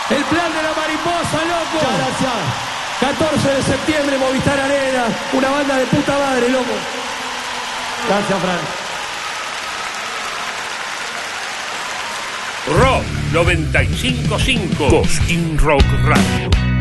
El plan de la mariposa, loco. Muchas gracias. 14 de septiembre, Movistar Arena. Una banda de puta madre, loco. Gracias, Fran. Rock 95.5 Cosquín Rock Radio.